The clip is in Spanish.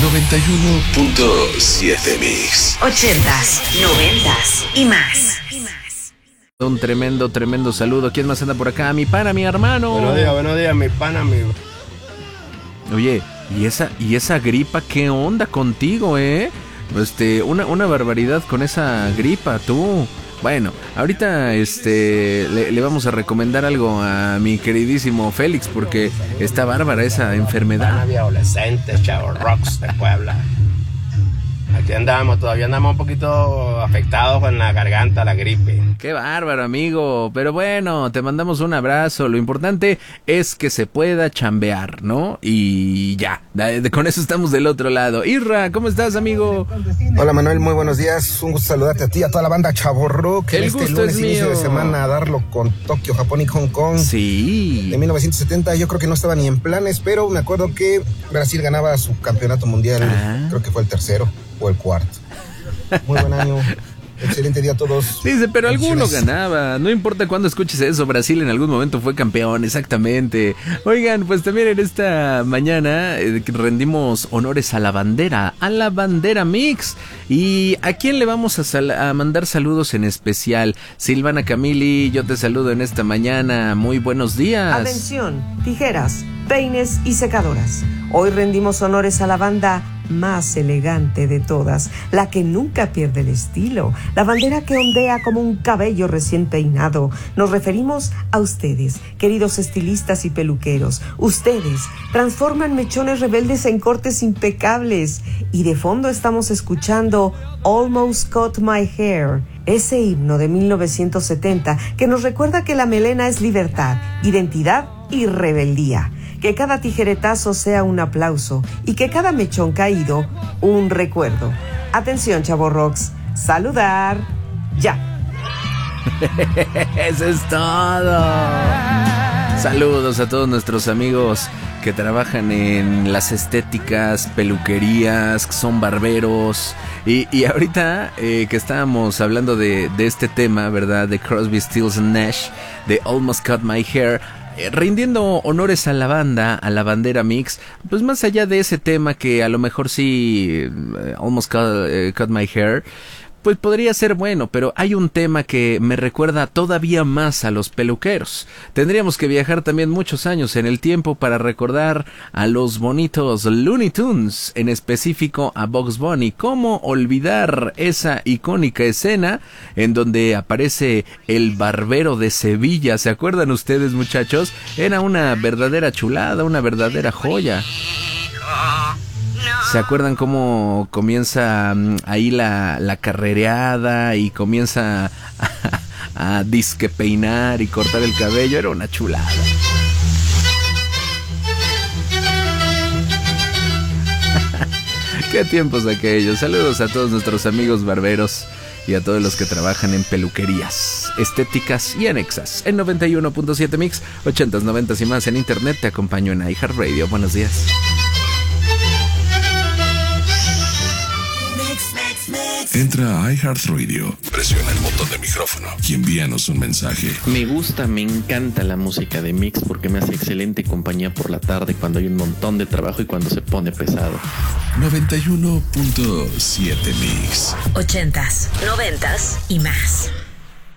91.7 Mix. 80s, 90s y más. Un tremendo saludo. ¿Quién más anda por acá? Mi pana, mi hermano. Buenos días, mi pana, mi... Oye, ¿y esa gripa qué onda contigo, Una barbaridad con esa gripa, tú. Bueno, ahorita le vamos a recomendar algo a mi queridísimo Félix porque está bárbara esa enfermedad. Adolescentes, chavos, rocks de Puebla. Aquí todavía andamos un poquito afectados con la garganta, la gripe. Qué bárbaro, amigo. Pero bueno, te mandamos un abrazo. Lo importante es que se pueda chambear, ¿no? Y ya, con eso estamos del otro lado. Irra, ¿cómo estás, amigo? Hola, Manuel, muy buenos días. Un gusto saludarte a ti y a toda la banda Chavorro. Que el este gusto lunes es mío. inicio de semana a darlo con Tokio, Japón y Hong Kong. Sí. De 1970 yo creo que no estaba ni en planes, pero me acuerdo que Brasil ganaba su campeonato mundial. Creo que fue el tercero o el cuarto. Muy buen año. Excelente día a todos. Dice, pero alguno ganaba. No importa cuándo escuches eso, Brasil en algún momento fue campeón, exactamente. Oigan, pues también en esta mañana rendimos honores a la bandera Mix. ¿Y a quién le vamos a mandar saludos en especial? Silvana Camili, yo te saludo en esta mañana. Muy buenos días. Atención, tijeras, peines y secadoras. Hoy rendimos honores a la banda más elegante de todas, la que nunca pierde el estilo, la bandera que ondea como un cabello recién peinado. Nos referimos a ustedes, queridos estilistas y peluqueros. Ustedes transforman mechones rebeldes en cortes impecables. Y de fondo estamos escuchando Almost Cut My Hair, ese himno de 1970 que nos recuerda que la melena es libertad, identidad y rebeldía. Que cada tijeretazo sea un aplauso y que cada mechón caído un recuerdo. Atención, chavorrox, saludar ya. Eso es todo. Saludos a todos nuestros amigos que trabajan en las estéticas, peluquerías, que son barberos. Y ahorita que estábamos hablando de este tema, ¿verdad? De Crosby, Stills and Nash, de Almost Cut My Hair. Rindiendo honores a la bandera Mix, pues más allá de ese tema que a lo mejor sí, Almost Cut My Hair, pues podría ser bueno, pero hay un tema que me recuerda todavía más a los peluqueros. Tendríamos que viajar también muchos años en el tiempo para recordar a los bonitos Looney Tunes, en específico a Bugs Bunny. ¿Cómo olvidar esa icónica escena en donde aparece el barbero de Sevilla? ¿Se acuerdan ustedes, muchachos? Era una verdadera chulada, una verdadera joya. ¿Se acuerdan cómo comienza ahí la carrereada y comienza a disque peinar y cortar el cabello? Era una chulada. Qué tiempos aquellos. Saludos a todos nuestros amigos barberos y a todos los que trabajan en peluquerías, estéticas y anexas. En 91.7 Mix, 80s, 90s y más en internet. Te acompaño en iHeartRadio. Buenos días. Entra a iHeartRadio, presiona el botón de micrófono y envíanos un mensaje. Me encanta la música de Mix porque me hace excelente compañía por la tarde cuando hay un montón de trabajo y cuando se pone pesado. 91.7 Mix. 80s, 90s y más.